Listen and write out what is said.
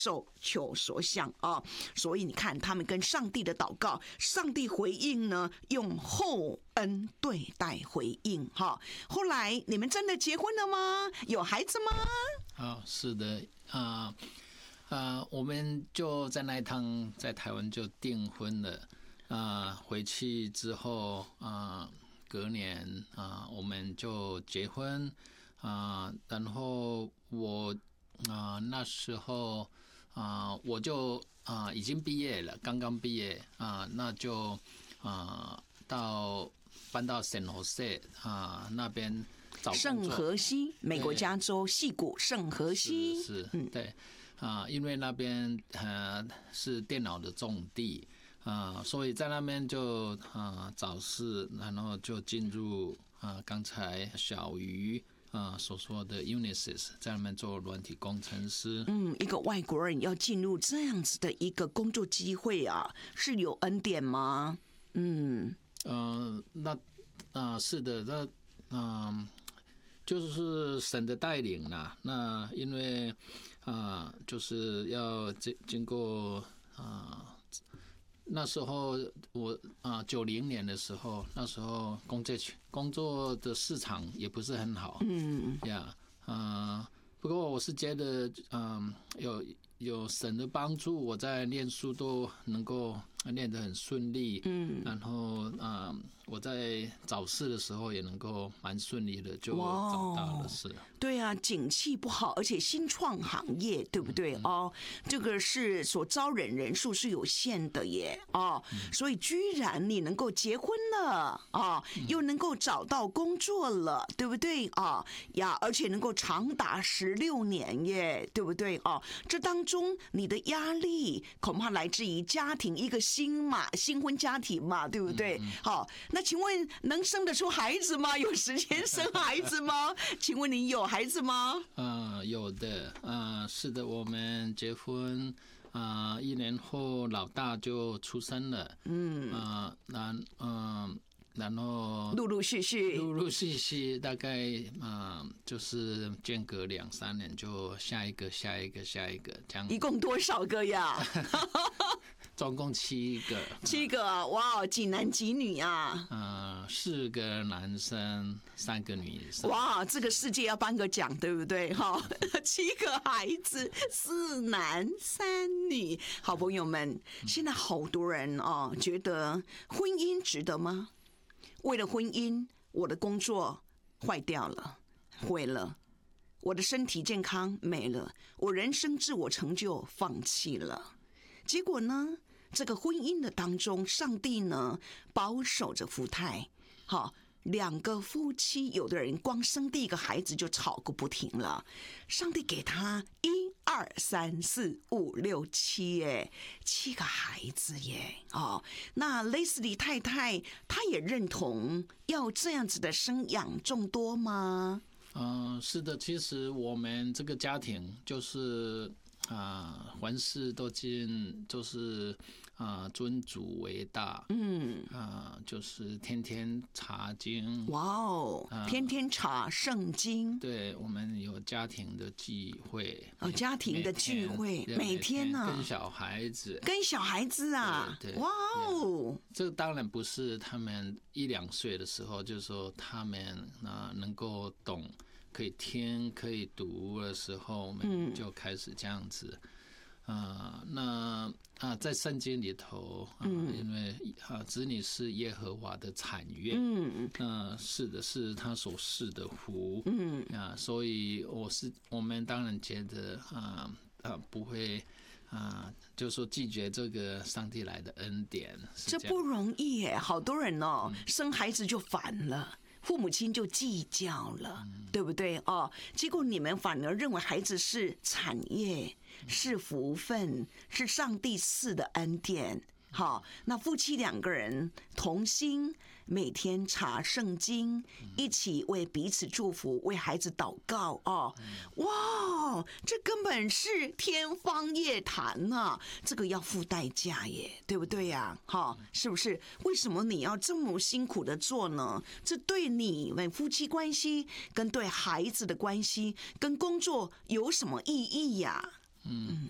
受求所想啊，所以你看他们跟上帝的祷告，上帝回应呢，用厚恩对待回应哈。后来你们真的结婚了吗？有孩子吗？ 是的我们就在那一趟在台湾就订婚了回去之后隔年我们就结婚然后我那时候我就已经毕业了，刚刚毕业那就搬到 San Jose 那边找工作。 圣荷西，美国加州矽谷圣荷西是对因为那边是电脑的重地所以在那边就找事，然后就进入刚才小鱼所说的 Unisys 在那边做软体工程师。 一个外国人要进入这样子的一个工作机会是有恩典吗？ 是的，就是神的带领啦。那因为就是要经过那时候我90年的时候，那时候工作的市场也不是很好，不过我是觉得有神的帮助，我在念书都能够念得很顺利，然后我在找事的时候也能够蛮顺利的就找到了事。 对啊，景气不好，而且新创行业，对不对？这个是所招人人数是有限的耶，所以居然你能够结婚了又能够找到工作了，对不对而且能够长达16年耶，对不对这当中你的压力恐怕来自于家庭，一个新婚家庭嘛，对不对？那请问能生得出孩子吗？有时间生孩子吗？请问你有孩子吗？ 有的是的，我们结婚1年后老大就出生了，然后陆陆续续大概就是间隔2-3年就下一个这样。 一共多少个呀？ 总共7个。 7个，哇，几男几女啊 ？4个男生，3个女生。 哇，这个世界要颁个奖，对不对？7个孩子，4男3女。好朋友们，现在好多人觉得婚姻值得吗？为了婚姻，我的工作坏掉了，毁了，我的身体健康没了，我人生自我成就放弃了。结果呢，这个婚姻的当中，上帝呢保守着夫胎，2个夫妻，有的人光生第一个孩子就吵个不停了。上帝给他1、2、3、4、5、6、7 7个孩子耶那 Leslie 太太她也认同要这样子的生养众多吗？ 是的，其实我们这个家庭就是凡事都就是尊主为大，就是天天查经，天天查圣经。 对，我们有家庭的聚会， 家庭的聚会，每天跟小孩子对，哇这个当然不是他们1、2岁的时候，就是说他们能够懂。可以听可以读的时候，我们就开始这样子。在圣经里头，因为子女是耶和华的产业，是的，是他所赐的福，所以我们当然觉得不会就是说拒绝这个上帝来的恩典， 这不容易耶，好多人生孩子就烦了。父母亲就计较了，对不对结果你们反而认为孩子是产业，是福分，是上帝赐的恩典。那夫妻2个人同心，每天查圣经，一起为彼此祝福，为孩子祷告哇，这根本是天方夜谭这个要付代价耶，对不对呀？是不是？为什么你要这么辛苦的做呢？这对你们夫妻关系跟对孩子的关系跟工作有什么意义呀？